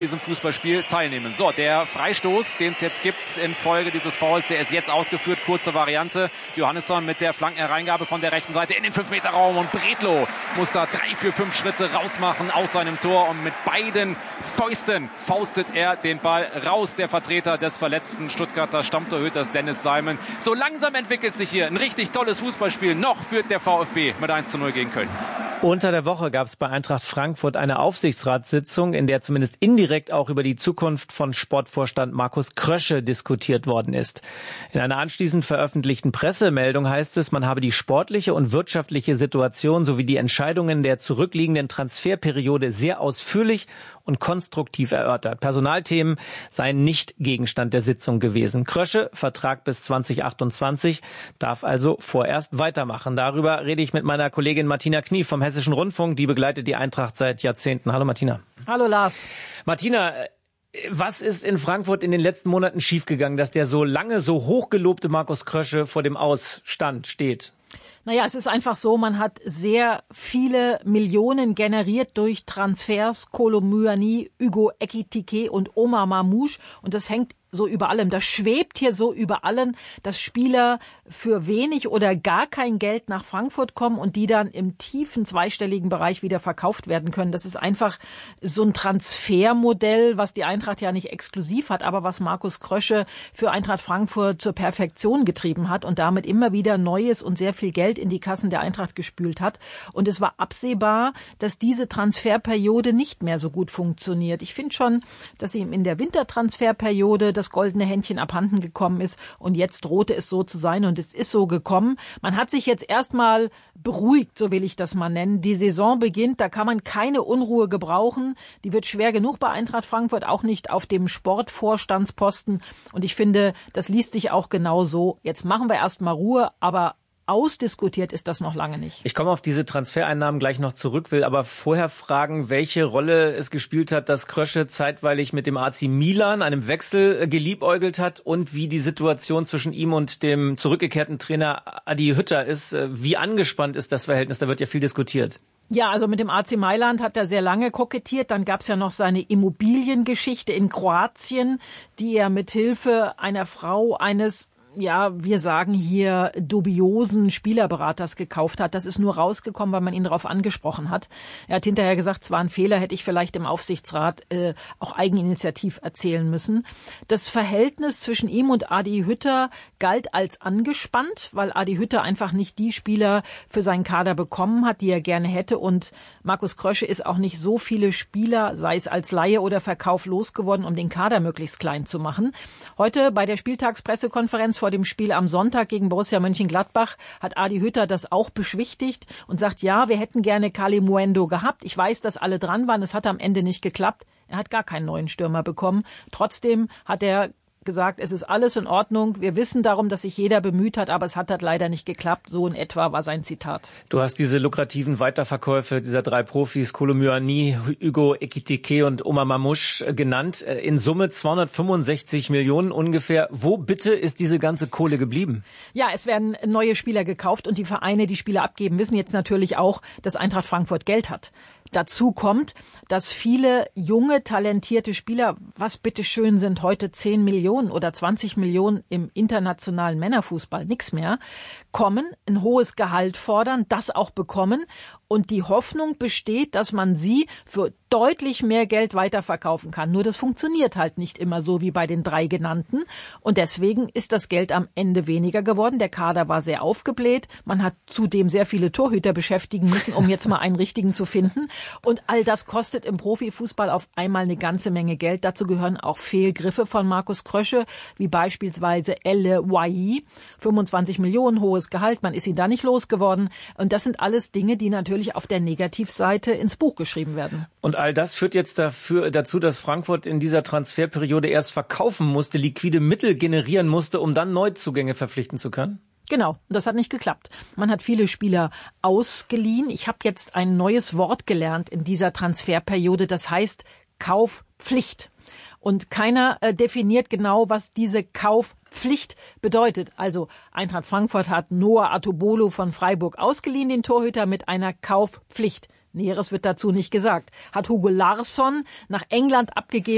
diesem Fußballspiel teilnehmen. So, der Freistoß, den es jetzt gibt infolge dieses Fouls, der ist jetzt ausgeführt. Kurze Variante. Johannesson mit der Flankenhereingabe von der rechten Seite in den 5-Meter-Raum und Bredlow muss da 3, 4, 5 Schritte rausmachen aus seinem Tor und mit beiden Fäusten faustet er den Ball raus. Der Vertreter des verletzten Stuttgarter Stammtorhüters Dennis Simon. So langsam entwickelt sich hier ein richtig tolles Fußballspiel. Noch führt der VfB mit 1:0 gegen Köln. Unter der Woche gab es bei Eintracht Frankfurt eine Aufsichtsratssitzung, in der zumindest indirekt auch über die Zukunft von Sportvorstand Markus Krösche diskutiert worden ist. In einer anschließend veröffentlichten Pressemeldung heißt es, man habe die sportliche und wirtschaftliche Situation sowie die Entscheidungen der zurückliegenden Transferperiode sehr ausführlich und konstruktiv erörtert. Personalthemen seien nicht Gegenstand der Sitzung gewesen. Krösche, Vertrag bis 2028, darf also vorerst weitermachen. Darüber rede ich mit meiner Kollegin Martina Knie vom Hessischen Rundfunk. Die begleitet die Eintracht seit Jahrzehnten. Hallo Martina. Hallo Lars. Martina, was ist in Frankfurt in den letzten Monaten schiefgegangen, dass der so lange so hochgelobte Markus Krösche vor dem Ausstand steht? Naja, es ist einfach so, man hat sehr viele Millionen generiert durch Transfers, Kolo Muani, Hugo Ekitike und Omar Mamouche. Und das hängt so über allem. Das schwebt hier so über allem, dass Spieler für wenig oder gar kein Geld nach Frankfurt kommen und die dann im tiefen zweistelligen Bereich wieder verkauft werden können. Das ist einfach so ein Transfermodell, was die Eintracht ja nicht exklusiv hat, aber was Markus Krösche für Eintracht Frankfurt zur Perfektion getrieben hat und damit immer wieder neues und sehr viel Geld in die Kassen der Eintracht gespült hat. Und es war absehbar, dass diese Transferperiode nicht mehr so gut funktioniert. Ich finde schon, dass ihm in der Wintertransferperiode das goldene Händchen abhanden gekommen ist und jetzt drohte es so zu sein und es ist so gekommen. Man hat sich jetzt erstmal beruhigt, so will ich das mal nennen. Die Saison beginnt, da kann man keine Unruhe gebrauchen. Die wird schwer genug bei Eintracht Frankfurt, auch nicht auf dem Sportvorstandsposten und ich finde, das liest sich auch genau so. Jetzt machen wir erstmal Ruhe, aber ausdiskutiert ist das noch lange nicht. Ich komme auf diese Transfereinnahmen gleich noch zurück, will aber vorher fragen, welche Rolle es gespielt hat, dass Krösche zeitweilig mit dem AC Milan, einem Wechsel, geliebäugelt hat und wie die Situation zwischen ihm und dem zurückgekehrten Trainer Adi Hütter ist. Wie angespannt ist das Verhältnis? Da wird ja viel diskutiert. Ja, also mit dem AC Mailand hat er sehr lange kokettiert. Dann gab es ja noch seine Immobiliengeschichte in Kroatien, die er mit Hilfe einer Frau eines wir sagen hier dubiosen Spielerberaters gekauft hat. Das ist nur rausgekommen, weil man ihn darauf angesprochen hat. Er hat hinterher gesagt, es war ein Fehler, hätte ich vielleicht im Aufsichtsrat auch eigeninitiativ erzählen müssen. Das Verhältnis zwischen ihm und Adi Hütter galt als angespannt, weil Adi Hütter einfach nicht die Spieler für seinen Kader bekommen hat, die er gerne hätte. Und Markus Krösche ist auch nicht so viele Spieler, sei es als Leihe oder Verkauf, losgeworden, um den Kader möglichst klein zu machen. Heute bei der Spieltagspressekonferenz vor dem Spiel am Sonntag gegen Borussia Mönchengladbach hat Adi Hütter das auch beschwichtigt und sagt, ja, wir hätten gerne Kalimuendo gehabt. Ich weiß, dass alle dran waren. Es hat am Ende nicht geklappt. Er hat gar keinen neuen Stürmer bekommen. Trotzdem hat er gesagt, es ist alles in Ordnung. Wir wissen darum, dass sich jeder bemüht hat, aber es hat halt leider nicht geklappt. So in etwa war sein Zitat. Du hast diese lukrativen Weiterverkäufe dieser 3 Profis, Kolo Muani, Hugo Ekitike und Omar Mamouche genannt. In Summe 265 Millionen ungefähr. Wo bitte ist diese ganze Kohle geblieben? Ja, es werden neue Spieler gekauft und die Vereine, die Spieler abgeben, wissen jetzt natürlich auch, dass Eintracht Frankfurt Geld hat. Dazu kommt, dass viele junge, talentierte Spieler, was bitteschön sind heute 10 Millionen oder 20 Millionen im internationalen Männerfußball, nix mehr, kommen, ein hohes Gehalt fordern, das auch bekommen und die Hoffnung besteht, dass man sie für deutlich mehr Geld weiterverkaufen kann. Nur das funktioniert halt nicht immer so wie bei den 3 genannten und deswegen ist das Geld am Ende weniger geworden. Der Kader war sehr aufgebläht. Man hat zudem sehr viele Torhüter beschäftigen müssen, um jetzt mal einen richtigen zu finden. Und all das kostet im Profifußball auf einmal eine ganze Menge Geld. Dazu gehören auch Fehlgriffe von Markus Krösche, wie beispielsweise Elle Wahi, 25 Millionen hohes Gehalt. Man ist ihn da nicht losgeworden. Und das sind alles Dinge, die natürlich auf der Negativseite ins Buch geschrieben werden. Und all das führt jetzt dazu, dass Frankfurt in dieser Transferperiode erst verkaufen musste, liquide Mittel generieren musste, um dann Neuzugänge verpflichten zu können? Genau, das hat nicht geklappt. Man hat viele Spieler ausgeliehen. Ich habe jetzt ein neues Wort gelernt in dieser Transferperiode, das heißt Kaufpflicht. Und keiner definiert genau, was diese Kaufpflicht bedeutet. Also Eintracht Frankfurt hat Noah Atobolo von Freiburg ausgeliehen, den Torhüter, mit einer Kaufpflicht. Näheres wird dazu nicht gesagt. Hat Hugo Larsson nach England abgegeben.